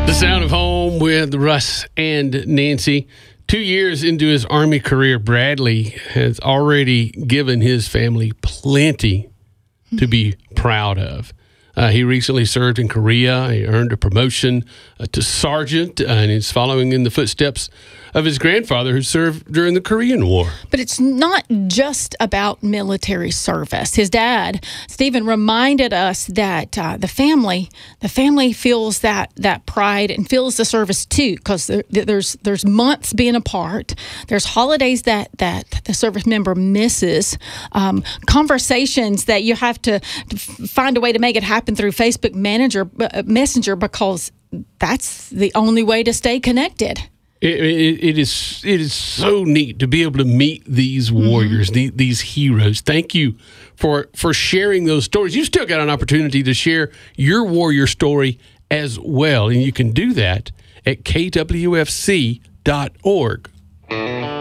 The sound of home with Russ and Nancy. 2 years into his Army career, Bradley has already given his family plenty to be proud of. He recently served in Korea. He earned a promotion to sergeant, and he's following in the footsteps of his grandfather who served during the Korean War. But it's not just about military service. His dad, Stephen, reminded us that the family feels that pride and feels the service too, because there's months being apart. There's holidays that the service member misses, conversations that you have to find a way to make it happen through Facebook Messenger because that's the only way to stay connected. It is so neat to be able to meet these warriors, these heroes. Thank you for sharing those stories. You still got an opportunity to share your warrior story as well, and you can do that at kwfc.org.